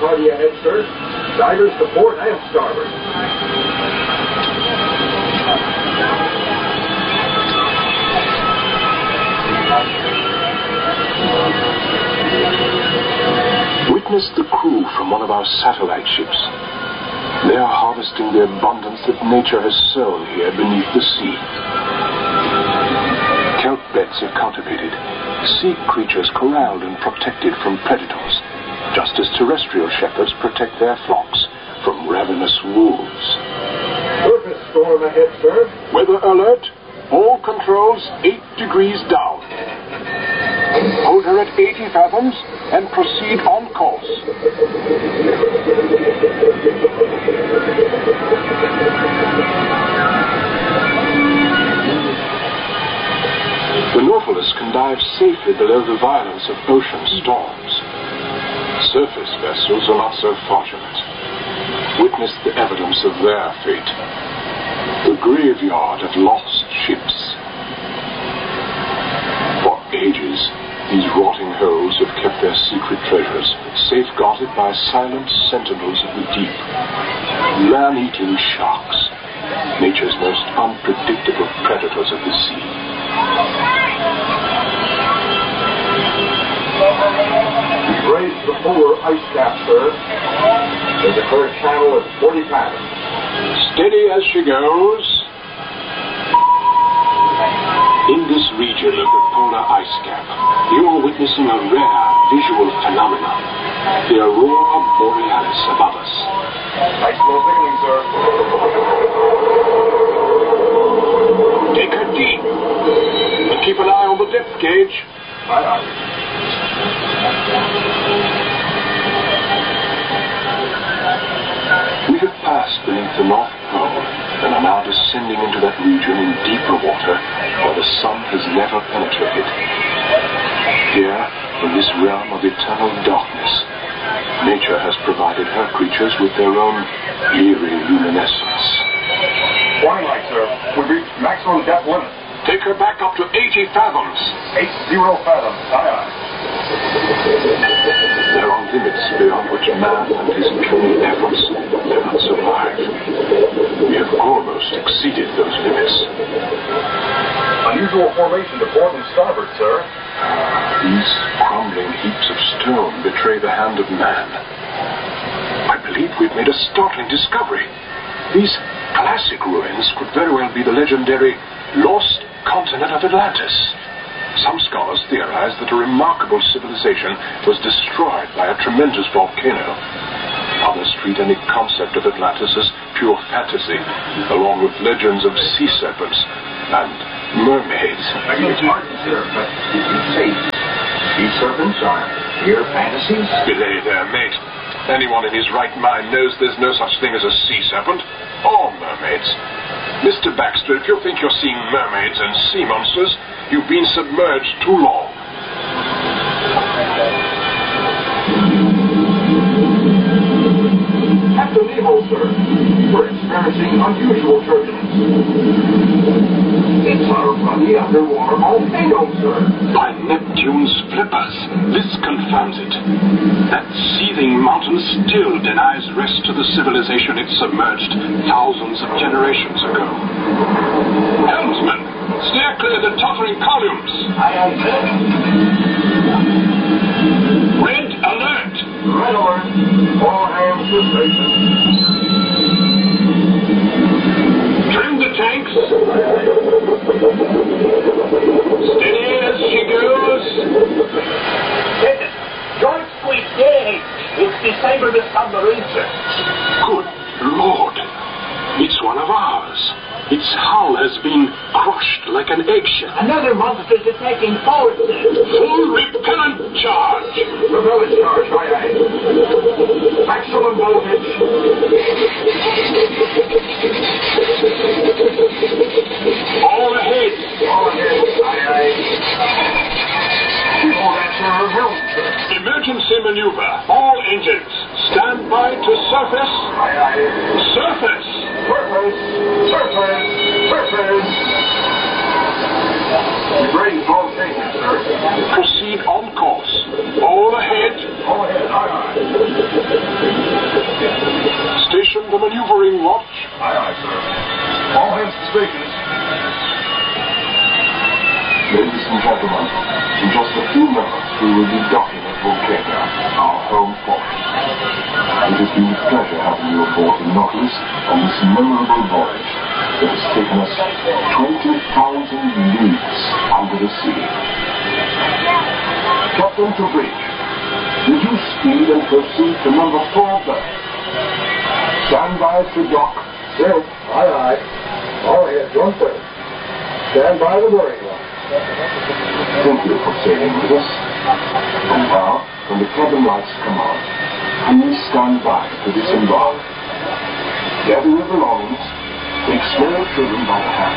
party ahead, sir. Divers to port and starboard. Witness the crew from one of our satellite ships. They are harvesting the abundance that nature has sown here beneath the sea. Kelp beds are cultivated, sea creatures corralled and protected from predators, just as terrestrial shepherds protect their flocks from ravenous wolves. Surface storm ahead, sir. Weather alert. All controls 8 degrees down. Hold her at 80 fathoms and proceed on course. The Nautilus can dive safely below the violence of ocean storms. Surface vessels are not so fortunate. Witness the evidence of their fate. The graveyard of lost ships. For ages, these rotting holes have kept their secret treasures, safeguarded by silent sentinels of the deep. Man-eating sharks, nature's most unpredictable predators of the sea. We've raised the polar ice cap, sir. The declared channel is 40 fathoms. Steady as she goes. In this region of the polar ice cap, you are witnessing a rare visual phenomenon. The aurora borealis above us. Ice flow signaling, sir. Take her deep. And keep an eye on the depth gauge. Aye, aye. We have passed beneath the North Pole and are now descending into that region in deeper water where the sun has never penetrated. Here, in this realm of eternal darkness, nature has provided her creatures with their own eerie luminescence. Twilight, sir. We've reached maximum depth limit. Take her back up to 80 fathoms. 80 fathoms. Aye, aye. There are limits beyond which man and his puny efforts cannot survive. We have almost exceeded those limits. Unusual formation to port and starboard, sir. These crumbling heaps of stone betray the hand of man. I believe we've made a startling discovery. These classic ruins could very well be the legendary lost continent of Atlantis. Some scholars theorize that a remarkable civilization was destroyed by a tremendous volcano. Others treat any concept of Atlantis as pure fantasy, along with legends of sea serpents and mermaids. I beg your pardon, sir, but did you say sea serpents are pure fantasies? Belay there, mate. Anyone in his right mind knows there's no such thing as a sea serpent or mermaids. Mr. Baxter, if you think you're seeing mermaids and sea monsters, you've been submerged too long. Captain Nemo, sir. We're experiencing unusual turbulence. It's our runny underwater volcano, sir. By Neptune's flippers, this confirms it. That seething mountain still denies rest to the civilization it submerged thousands of generations ago. Helmsman, steer clear the tottering columns. Aye, aye, sir. Red alert! Red alert. All hands to station. Trim the tanks. Steady as she goes. Listen, don't squeeze there. It's disabled the submarine, sir. Good Lord. It's one of ours. Its hull has been crushed like an eggshell. Another monster's attacking forward, sir. Full repellent charge. Repellent charge, aye, aye. Maximum voltage. All ahead. All ahead, aye, aye. Before that, sir, helm, sir. Emergency maneuver. All engines. Stand by to surface. Aye, aye. Surface. Surface. Surface. Surface. We've raised all stations, sir. Proceed on course. All ahead. All ahead, aye, aye. mooring watch? Aye, aye, sir. All hands to stations. Ladies and gentlemen, in just a few moments we will be docking at Vulcania, our home port. It has been a pleasure having you aboard the Nautilus on this memorable voyage that has taken us 20,000 leagues under the sea. Captain to bridge, reduce speed and proceed to number 4 berth. Stand by to dock. Sir. Aye, aye. All ahead, joint berth. Stand by the mooring line. Thank you for sailing with us. And now, when the cabin lights come on, please stand by to disembark. Gather your belongings, take small children by the hand,